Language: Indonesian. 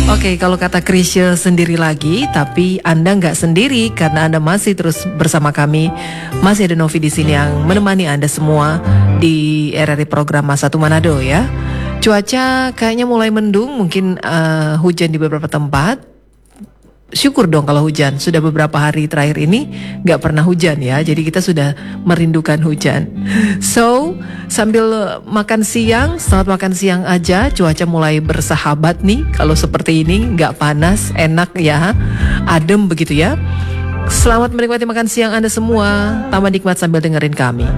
Oke, kalau kata Krisya sendiri lagi, tapi Anda nggak sendiri karena Anda masih terus bersama kami. Masih ada Novi di sini yang menemani Anda semua di RRI program Masa Satu Manado ya. Cuaca kayaknya mulai mendung, mungkin hujan di beberapa tempat. Syukur dong kalau hujan. Sudah beberapa hari terakhir ini gak pernah hujan ya. Jadi kita sudah merindukan hujan. So, sambil makan siang, selamat makan siang aja. Cuaca mulai bersahabat nih. Kalau seperti ini gak panas, enak ya. Adem begitu ya. Selamat menikmati makan siang Anda semua. Tambah nikmat sambil dengerin kami.